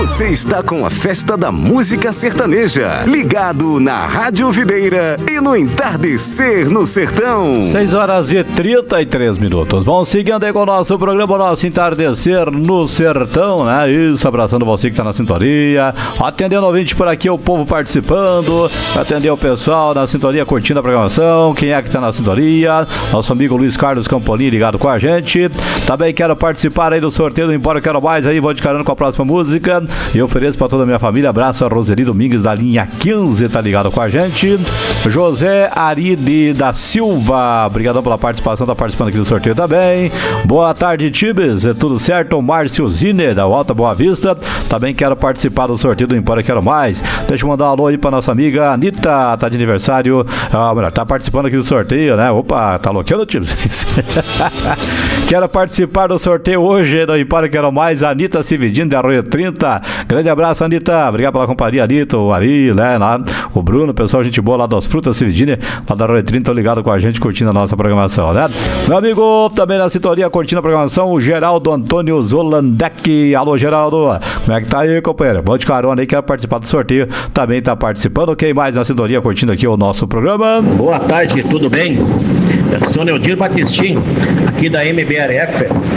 Você está com a Festa da Música Sertaneja, ligado na Rádio Videira e no Entardecer no Sertão. 6h33. Vamos seguindo aí com o nosso programa, nosso Entardecer no Sertão, né? Isso, abraçando você que está na sintonia, atendendo o ouvinte por aqui, o povo participando, atender o pessoal na sintonia, curtindo a programação. Quem é que está na sintonia? Nosso amigo Luiz Carlos Campolini ligado com a gente. Também quero participar aí do sorteio do Embora Quero Mais, aí vou de carona com a próxima música e ofereço para toda a minha família. Abraço a Roseli Domingues da linha 15, tá ligado com a gente. José Aride da Silva, obrigadão pela participação, tá participando aqui do sorteio também. Boa tarde, Tibes, é tudo certo? Márcio Ziner da Alta Boa Vista, também quero participar do sorteio do Embora Quero Mais. Deixa eu mandar um alô aí pra nossa amiga Anitta, tá de aniversário, tá participando aqui do sorteio, né? Opa, tá louqueando, Tibes? Quero participar do sorteio hoje do Embora Quero Mais, Anitta Cividino de Arroio 30. Grande abraço, Anitta. Obrigado pela companhia, Anitta, o Ari, né? O Bruno, pessoal, gente boa lá das Frutas Cividine, lá da Arroio 30, ligado com a gente, curtindo a nossa programação, né? Meu amigo, também na sintonia, curtindo a programação, o Geraldo Antônio Zolandec. Alô, Geraldo. Como é que tá aí, companheiro? Vou de carona aí, quero participar do sorteio. Também tá participando. Quem mais na sintonia, curtindo aqui o nosso programa? Boa tarde, tudo bem? Eu sou Neodir Batistin, aqui da MBRF.